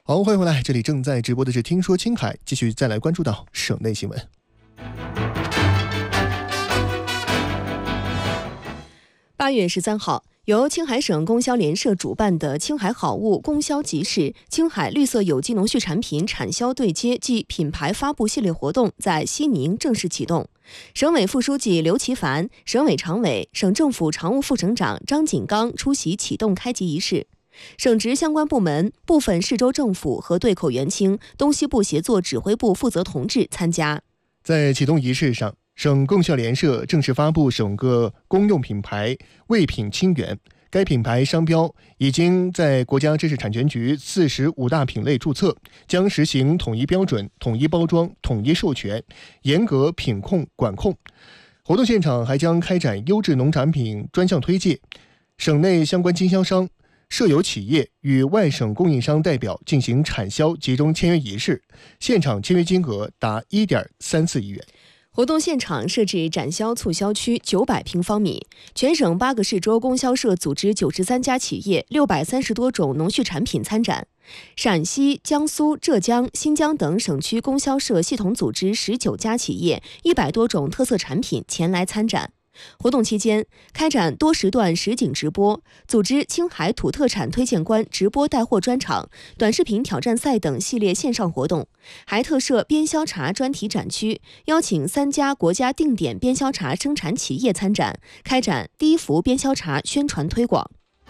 好，欢迎回来，这里正在直播的是听说青海，继续再来关注到省内新闻。 8月13号，由青海省供销联社主办的青海好物供销集市青海绿色有机农畜产品产销对接暨品牌发布系列活动在西宁正式启动。省委副书记刘奇凡、省委常委、省政府常务副省长张锦刚出席启动开集仪式。省直相关部门、部分市州政府和对口园青、东西部协作指挥部负责同志参加。 在启动仪式上，省供销联社正式发布首个公用品牌味品清源，该品牌商标已经在国家知识产权局45大品类注册，将实行统一标准、统一包装、统一授权，严格品控管控。活动现场还将开展优质农产品专项推介，省内相关经销商、涉有企业与外省供应商代表进行产销集中签约仪式，现场签约金额达1.34亿元。 活动现场设置展销促销区900平方米，全省8个市州供销社组织93家企业，630多种农畜产品参展。陕西、江苏、浙江、新疆等省区供销社系统组织19家企业，100多种特色产品前来参展。活动期间，开展多时段实景直播，组织青海土特产推荐官直播带货专场、短视频挑战赛等系列线上活动，还特设边销茶专题展区，邀请3家国家定点边销茶生产企业参展，开展第一幅边销茶宣传推广。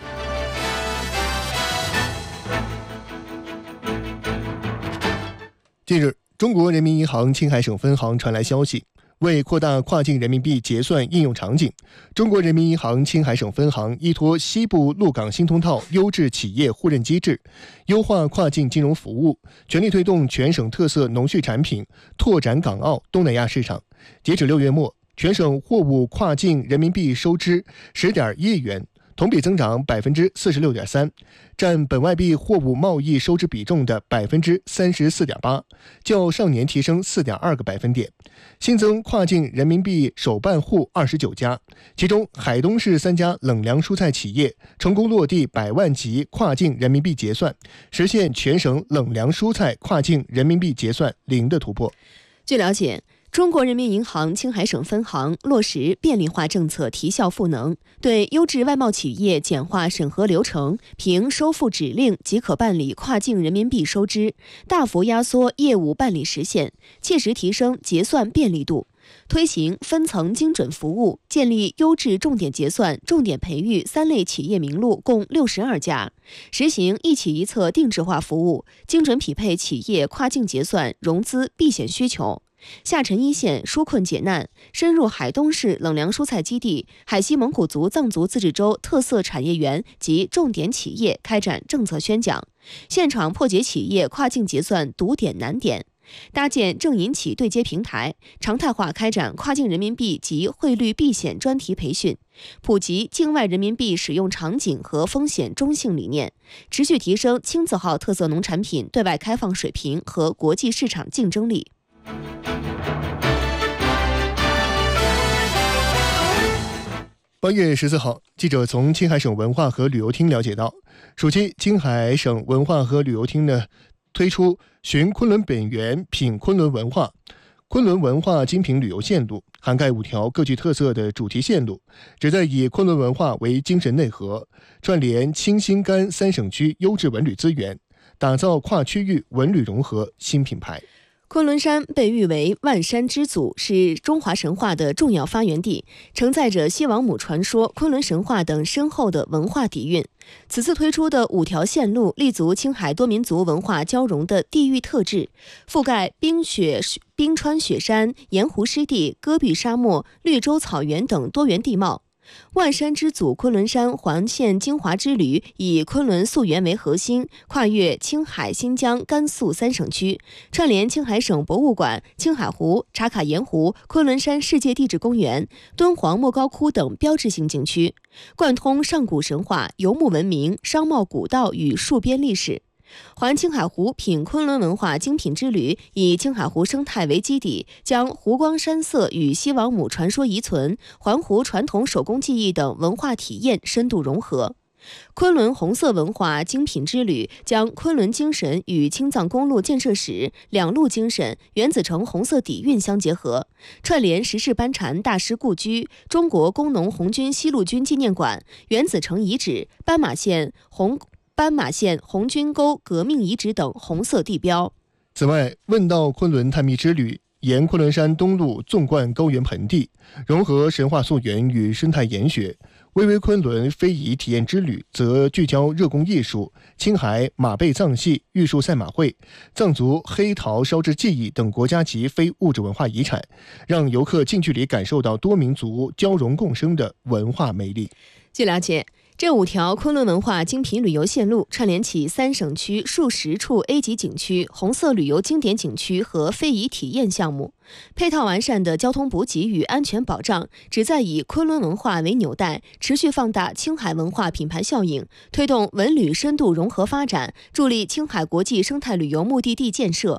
近日，中国人民银行青海省分行传来消息，为扩大跨境人民币结算应用场景，中国人民银行青海省分行依托西部陆港新通道优质企业互认机制，优化跨境金融服务，全力推动全省特色农畜产品拓展港澳、东南亚市场。截止6月末，全省货物跨境人民币收支10.1亿元，同比增长46.3%，占本外币货物贸易收支比重的34.8%，较上年提升4.2个百分点。新增跨境人民币首办户29家，其中海东市3家冷粮蔬菜企业成功落地100万级跨境人民币结算，实现全省冷粮蔬菜跨境人民币结算0的突破。 据了解，中国人民银行青海省分行落实便利化政策提效赋能，对优质外贸企业简化审核流程，凭收付指令即可办理跨境人民币收支，大幅压缩业务办理时限，切实提升结算便利度。推行分层精准服务，建立优质重点结算、重点培育3类企业名录共62家，实行一企一策定制化服务，精准匹配企业跨境结算、融资、避险需求。下沉一线纾困解难，深入海东市冷粮蔬菜基地、海西蒙古族藏族自治州特色产业园及重点企业开展政策宣讲，现场破解企业跨境结算堵点难点，搭建政银企对接平台，常态化开展跨境人民币及汇率避险专题培训，普及境外人民币使用场景和风险中性理念，持续提升青字号特色农产品对外开放水平和国际市场竞争力。 8月14号，记者从青海省文化和旅游厅了解到，暑期青海省文化和旅游厅推出寻昆仑本源品昆仑文化昆仑文化精品旅游线路，涵盖5条各具特色的主题线路，旨在以昆仑文化为精神内核，串联青新甘3省区优质文旅资源，打造跨区域文旅融合新品牌。 昆仑山被誉为万山之祖，是中华神话的重要发源地，承载着西王母传说、昆仑神话等深厚的文化底蕴。此次推出的5条线路，立足青海多民族文化交融的地域特质，覆盖冰川雪山、盐湖湿地、戈壁沙漠、绿洲草原等多元地貌。万山之祖昆仑山环线精华之旅以昆仑溯源为核心，跨越青海、新疆、甘肃3省区，串联青海省博物馆、青海湖、茶卡盐湖、昆仑山世界地质公园、敦煌莫高窟等标志性景区，贯通上古神话、游牧文明、商贸古道与戍边历史。环青海湖品昆仑文化精品之旅以青海湖生态为基底，将湖光山色与西王母传说遗存、环湖传统手工技艺等文化体验深度融合。 昆仑红色文化精品之旅将昆仑精神与青藏公路建设史、两路精神、原子城红色底蕴相结合，串联十世班禅大师故居、中国工农红军西路军纪念馆、原子城遗址、斑马线红军沟革命遗址等红色地标。 此外，问道昆仑探秘之旅沿昆仑山东路纵贯高原盆地，融合神话溯源与生态研学。巍巍昆仑非遗体验之旅则聚焦热工艺术、青海马背藏戏、玉树赛马会、藏族黑陶烧制技艺等国家级非物质文化遗产，让游客近距离感受到多民族交融共生的文化魅力。 据了解，这5条昆仑文化精品旅游线路串联起3省区数10处 A 级景区、红色旅游经典景区和非遗体验项目，配套完善的交通补给与安全保障，旨在以昆仑文化为纽带，持续放大青海文化品牌效应，推动文旅深度融合发展，助力青海国际生态旅游目的地建设。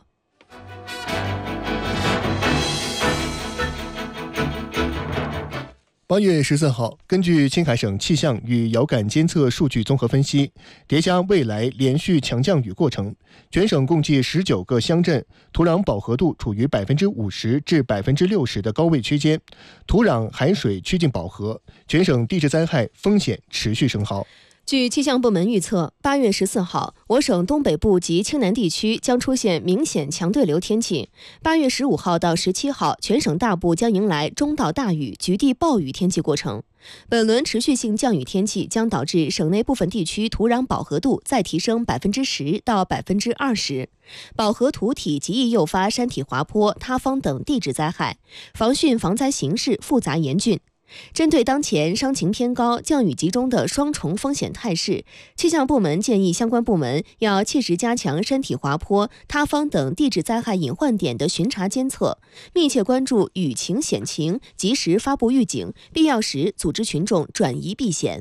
8月14号，根据青海省气象与遥感监测数据综合分析，叠加未来连续强降雨过程，全省共计19个乡镇土壤饱和度处于50%至60%的高位区间，土壤海水趋近饱和，全省地质灾害风险持续升高。 据气象部门预测，8月14号，我省东北部及青南地区将出现明显强对流天气。8月15号到17号，全省大部将迎来中到大雨、局地暴雨天气过程。本轮持续性降雨天气将导致省内部分地区土壤饱和度再提升10%到20%，饱和土体极易诱发山体滑坡、塌方等地质灾害，防汛防灾形势复杂严峻。针对当前伤情偏高、降雨集中的双重风险态势，气象部门建议相关部门要切实加强山体滑坡、塌方等地质灾害隐患点的巡查监测，密切关注雨情险情，及时发布预警，必要时组织群众转移避险。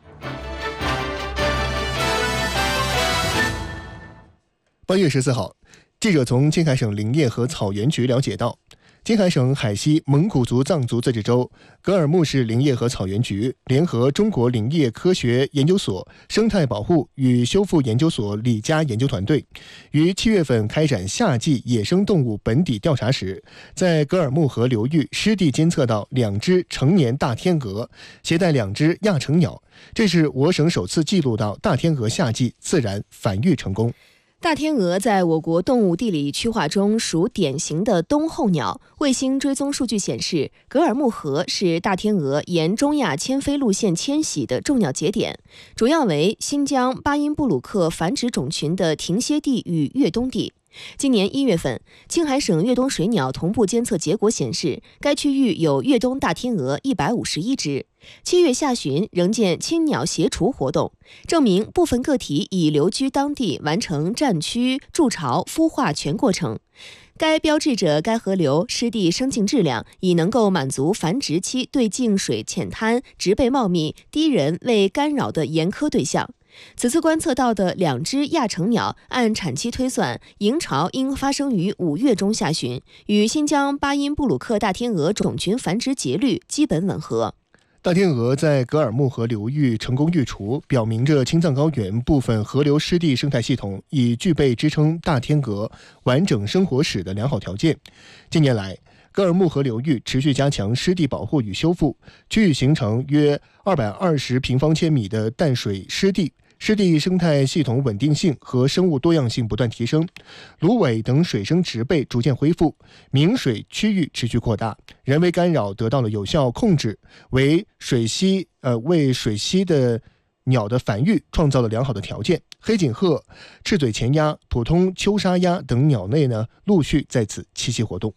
8月14号，记者从青海省林业和草原局了解到，青海省海西蒙古族藏族自治州格尔木市林业和草原局联合中国林业科学研究所生态保护与修复研究所李家研究团队，于7月份开展夏季野生动物本底调查时，在格尔木河流域湿地监测到2只成年大天鹅，携带2只亚成鸟，这是我省首次记录到大天鹅夏季自然繁育成功。 大天鹅在我国动物地理区划中属典型的冬候鸟。卫星追踪数据显示，格尔木河是大天鹅沿中亚迁飞路线迁徙的重要节点，主要为新疆巴音布鲁克繁殖种群的停歇地与越冬地。今年1月份，青海省越冬水鸟同步监测结果显示，该区域有越冬大天鹅151只。7月下旬仍见亲鸟协雏活动，证明部分个体已留居当地，完成战区、筑巢、孵化全过程。该标志着该河流湿地生境质量已能够满足繁殖期对净水浅滩、植被茂密、低人为干扰的严苛对象。此次观测到的2只亚成鸟，按产期推算，营巢应发生于5月中下旬，与新疆巴音布鲁克大天鹅种群繁殖节律基本吻合。 大天鹅在格尔木河流域成功育雏，表明着青藏高原部分河流湿地生态系统已具备支撑大天鹅完整生活史的良好条件。近年来，格尔木河流域持续加强湿地保护与修复，区域形成约220平方千米的淡水湿地，湿地生态系统稳定性和生物多样性不断提升，芦苇等水生植被逐渐恢复，明水区域持续扩大，人为干扰得到了有效控制，为水栖的鸟的繁育创造了良好的条件。黑颈鹤、赤嘴前鸭、普通秋沙鸭等鸟类陆续在此栖息活动。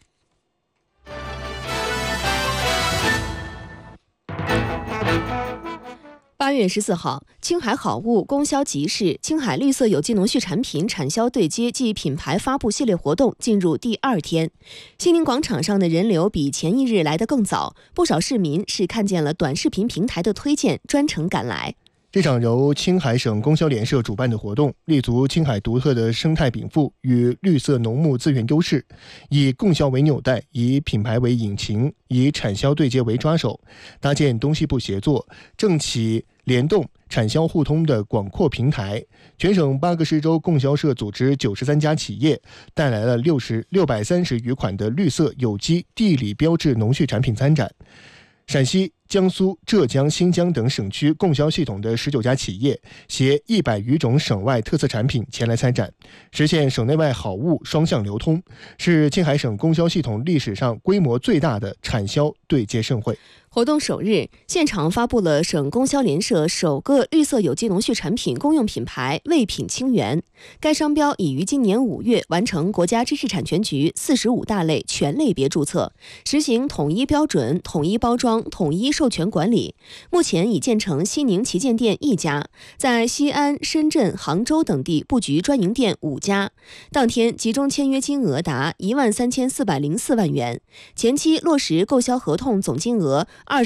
8月14号，青海好物供销集市青海绿色有机农畜产品产销对接暨品牌发布系列活动进入第2天，西宁广场上的人流比前一日来得更早，不少市民是看见了短视频平台的推荐专程赶来。 这场由青海省供销联社主办的活动，立足青海独特的生态禀赋与绿色农牧资源优势，以供销为纽带，以品牌为引擎，以产销对接为抓手，搭建东西部协作、政企联动、产销互通的广阔平台。全省8个市州供销社组织93家企业，带来了630余款的绿色、有机、地理标志农畜产品参展。陕西、江苏、浙江、新疆等省区供销系统的19家企业携100余种省外特色产品前来参展，实现省内外好物双向流通，是青海省供销系统历史上规模最大的产销对接盛会。 活动首日，现场发布了省供销联社首个绿色有机农畜产品公用品牌“味品清源”。该商标已于今年5月完成国家知识产权局45大类全类别注册，实行统一标准、统一包装、统一授权管理。目前已建成西宁旗舰店1家，在西安、深圳、杭州等地布局专营店5家。当天集中签约金额达13404万元，前期落实购销合同总金额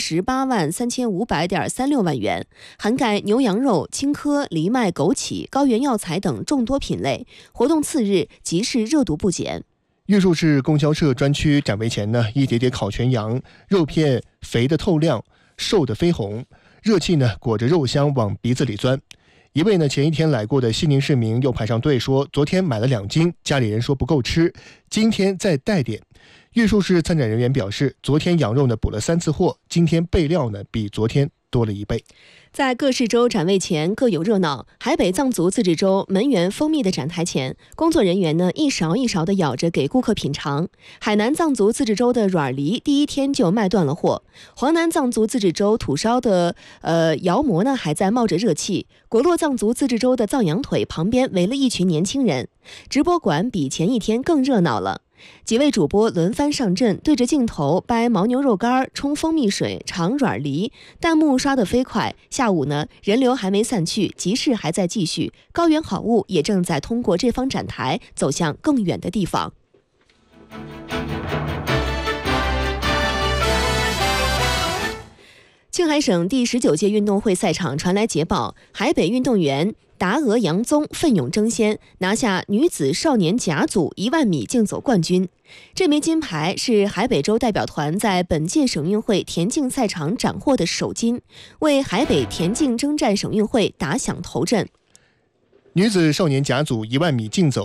283500.36万元，涵盖牛羊肉、青稞、藜麦、枸杞、高原药材等众多品类。活动次日集市热度不减。 玉树市供销社专区展位前呢，一叠叠烤全羊，肉片肥得透亮，瘦得绯红，热气呢裹着肉香往鼻子里钻。一位呢前一天来过的西宁市民又排上队说，昨天买了2斤，家里人说不够吃，今天再带点。玉树市参展人员表示，昨天羊肉呢补了3次货，今天备料呢比昨天多了1倍。 在各市州展位前各有热闹。海北藏族自治州门源蜂蜜的展台前，工作人员呢一勺一勺地舀着给顾客品尝。海南藏族自治州的软梨第一天就卖断了货。黄南藏族自治州土烧的窑馍呢还在冒着热气。果洛藏族自治州的藏羊腿旁边围了一群年轻人。直播馆比前一天更热闹了。几位主播轮番上阵，对着镜头掰牦牛肉干、冲蜂蜜水、尝软梨，弹幕刷得飞快。下午呢，人流还没散去，集市还在继续，高原好物也正在通过这方展台走向更远的地方。青海省第19届运动会赛场传来捷报，海北运动员达额杨宗奋勇争先，拿下女子少年甲组10000米竞走冠军。这枚金牌是海北州代表团在本届省运会田径赛场斩获的首金，为海北田径征战省运会打响头阵。 女子少年甲组10000米竞走